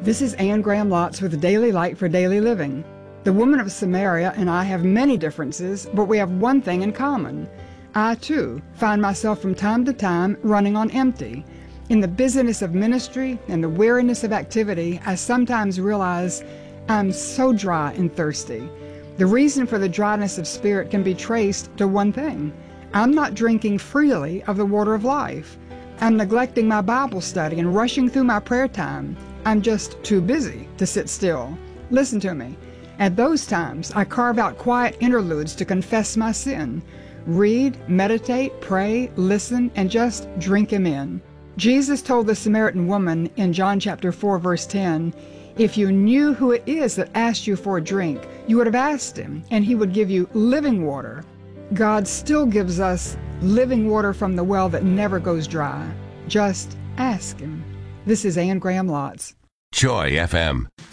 This is Anne Graham Lotz with the Daily Light for Daily Living. The woman of Samaria and I have many differences, but we have one thing in common. I, too, find myself from time to time running on empty. In the busyness of ministry and the weariness of activity, I sometimes realize I'm so dry and thirsty. The reason for the dryness of spirit can be traced to one thing. I'm not drinking freely of the water of life. I'm neglecting my Bible study and rushing through my prayer time. I'm just too busy to sit still. Listen to me. At those times, I carve out quiet interludes to confess my sin. Read, meditate, pray, listen, and just drink Him in. Jesus told the Samaritan woman in John chapter 4, verse 10, "If you knew who it is that asked you for a drink, you would have asked Him, and He would give you living water." God still gives us living water from the well that never goes dry. Just ask Him. This is Anne Graham Lotz. Joy FM.